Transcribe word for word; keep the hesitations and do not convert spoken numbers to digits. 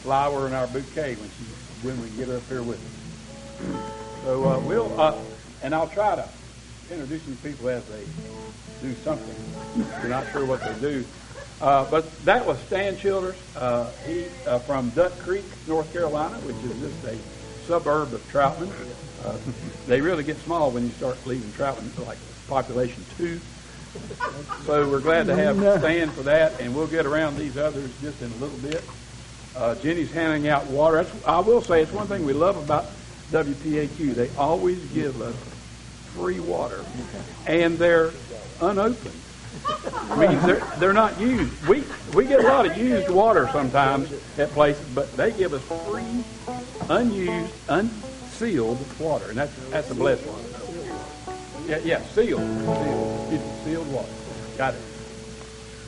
flower in our bouquet when she when we get her up here with us. So uh, we'll uh, and I'll try to introduce these people as they do something. We're not sure what they do. Uh, but that was Stan Childers. Uh, he uh, from Duck Creek, North Carolina, which is just a suburb of Troutman. Uh, they really get small when you start leaving Troutman, like population two. So we're glad to have Stan for that, and we'll get around these others just in a little bit. Uh, Jenny's handing out water. That's, I will say it's one thing we love about W P A Q. They always give us free water, and they're unopened. I mean, they're, they're not used. We we get a lot of used water sometimes at places, but they give us free, unused, unsealed water, and that's that's a blessing. Yeah, yeah, sealed, sealed, sealed water. Got it.